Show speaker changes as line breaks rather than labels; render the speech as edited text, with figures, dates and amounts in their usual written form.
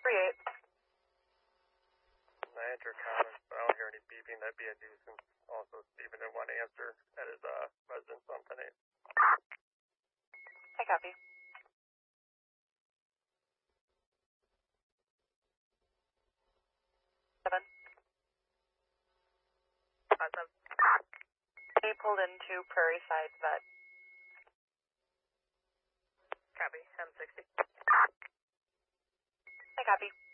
3-8.
I enter comments, but I don't hear any beeping. That'd be a nuisance. Also, Stephen didn't want to answer at his residence on 10-8.
I copy. 7. 5-7. They pulled into Prairie Side Vet. Copy. M60. I copy.